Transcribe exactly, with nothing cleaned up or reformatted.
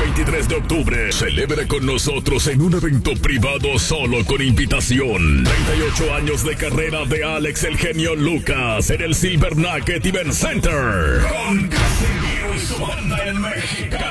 veintitrés de octubre, celebre con nosotros en un evento privado solo con invitación. treinta y ocho años de carrera de Alex el Genio Lucas en el Silver Nugget Event Center. Con Casimiro y su banda en México.